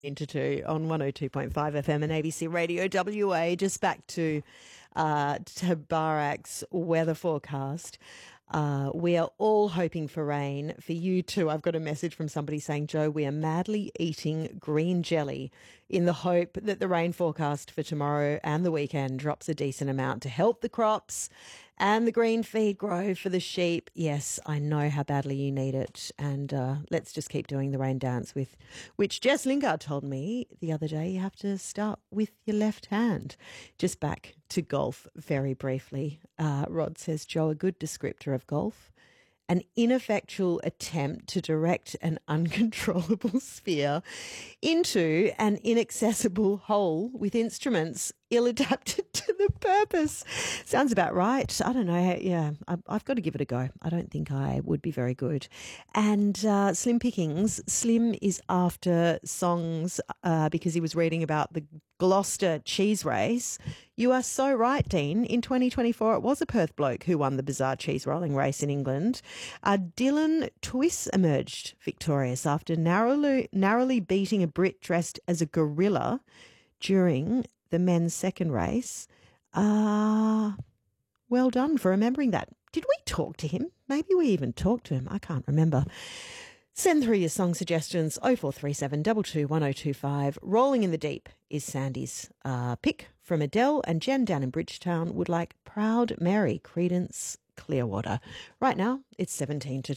into 2 on 102.5 FM and ABC Radio WA. Just back to Tabarak's weather forecast. We are all hoping for rain. For you too, I've got a message from somebody saying, Joe, we are madly eating green jelly in the hope that the rain forecast for tomorrow and the weekend drops a decent amount to help the crops and the green feed grow for the sheep. Yes, I know how badly you need it. And let's just keep doing the rain dance, with which Jess Lingard told me the other day you have to start with your left hand. Just back to golf very briefly. Rod says, Joe, a good descriptor of golf: an ineffectual attempt to direct an uncontrollable sphere into an inaccessible hole with instruments ill-adapted to the purpose. Sounds about right. I don't know. Yeah, I've got to give it a go. I don't think I would be very good. And Slim Pickings, Slim is after songs because he was reading about the Gloucester cheese race. You are so right, Dean. In 2024, it was a Perth bloke who won the bizarre cheese rolling race in England. Dylan Twiss emerged victorious after narrowly beating a Brit dressed as a gorilla during the men's second race. Well done for remembering that. Did we talk to him? Maybe we even talked to him. I can't remember. Send through your song suggestions, 0437 22 1025. Rolling in the Deep is Sandy's pick from Adele, and Jen down in Bridgetown would like Proud Mary, Creedence Clearwater. Right now, it's 17 to